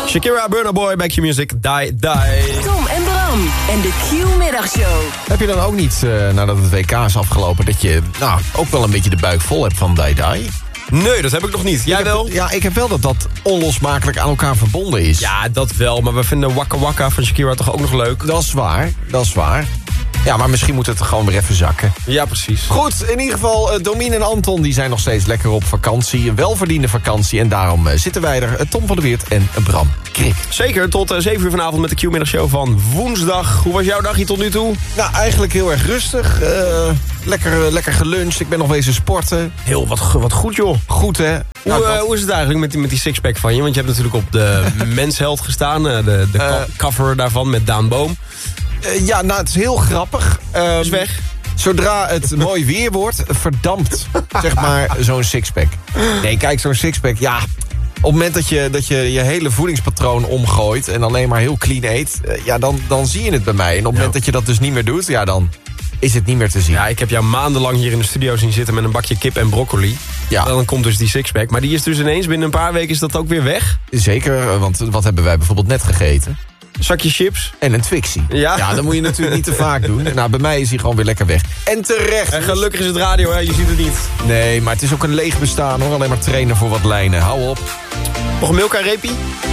Shakira, Burna Boy, Back Your Music, Die. Tom en Bram en de Q-middagshow. Heb je dan ook niet, nadat het WK is afgelopen... dat je ook wel een beetje de buik vol hebt van Die? Nee, dat heb ik nog niet. Jij wel? Ja, ik heb wel dat onlosmakelijk aan elkaar verbonden is. Ja, dat wel. Maar we vinden Waka Waka van Shakira toch ook nog leuk? Dat is waar. Ja, maar misschien moet het gewoon weer even zakken. Ja, precies. Goed, in ieder geval, Domien en Anton die zijn nog steeds lekker op vakantie. Een welverdiende vakantie. En daarom zitten wij er, Tom van der Weert en Bram Krik. Zeker, tot 7 uur vanavond met de Q-middagshow van woensdag. Hoe was jouw dagje tot nu toe? Nou, eigenlijk heel erg rustig. Lekker geluncht. Ik ben nog wezen sporten. Heel wat goed, joh. Goed, hè? Hoe is het eigenlijk met die sixpack van je? Want je hebt natuurlijk op de Mensheld gestaan. De cover daarvan met Daan Boom. Het is heel grappig. Is weg. Zodra het mooi weer wordt, verdampt, zeg maar, zo'n sixpack. Nee, kijk, zo'n sixpack, ja... Op het moment dat je je hele voedingspatroon omgooit... en alleen maar heel clean eet, dan zie je het bij mij. En op het moment dat je dat dus niet meer doet, dan is het niet meer te zien. Ja, ik heb jou maandenlang hier in de studio zien zitten met een bakje kip en broccoli. Ja. Dan komt dus die sixpack. Maar die is dus ineens binnen een paar weken is dat ook weer weg. Zeker, want wat hebben wij bijvoorbeeld net gegeten? Zakje chips. En een Twixie. Ja, dat moet je natuurlijk niet te vaak doen. Nou, bij mij is hij gewoon weer lekker weg. En terecht. En gelukkig is het radio, hè? Je ziet het niet. Nee, maar het is ook een leeg bestaan, hoor. Alleen maar trainen voor wat lijnen. Hou op. Nog een Milka-repie?